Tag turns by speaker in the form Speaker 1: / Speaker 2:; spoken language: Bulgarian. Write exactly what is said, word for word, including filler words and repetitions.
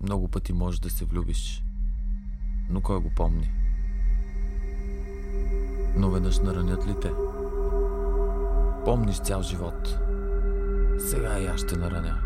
Speaker 1: Много пъти можеш да се влюбиш, но кой го помни? Но веднъж наранят ли те? Помниш цял живот. Сега и аз ще нараня.